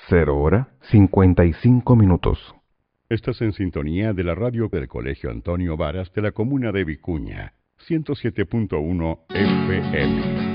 0:55. Estás en sintonía de la radio del Colegio Antonio Varas de la comuna de Vicuña, 107.1 FM.